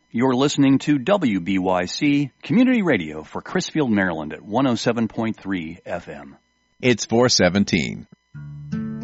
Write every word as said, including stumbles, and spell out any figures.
You're listening to W B Y C Community Radio for Crisfield, Maryland at one oh seven point three F M. It's four seventeen.